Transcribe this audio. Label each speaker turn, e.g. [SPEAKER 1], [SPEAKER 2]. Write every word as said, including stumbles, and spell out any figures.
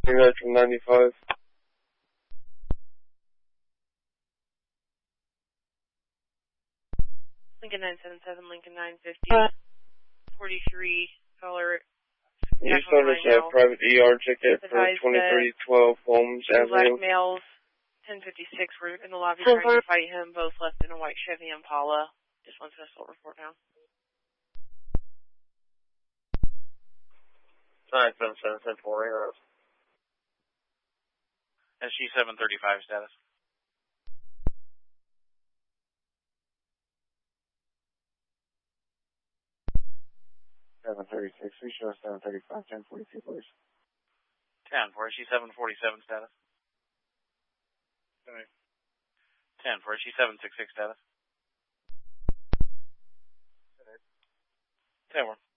[SPEAKER 1] from ninety-five.
[SPEAKER 2] Lincoln nine seven seven, Lincoln nine fifty, forty-three dollar.
[SPEAKER 1] You service a private E R ticket for twenty-three twelve Holmes Avenue.
[SPEAKER 2] Black males, ten fifty-six, were in the lobby trying to fight him, both left in a white Chevy Impala. Just wants an assault report now.
[SPEAKER 1] nine seven seven, ten four, eight.
[SPEAKER 3] S G seven thirty-five status.
[SPEAKER 1] seven thirty-six, we show seven thirty-five, ten forty-two, please.
[SPEAKER 3] ten for S G seven forty-seven status.
[SPEAKER 1] Okay.
[SPEAKER 3] ten for S G seven sixty-six status. ten more.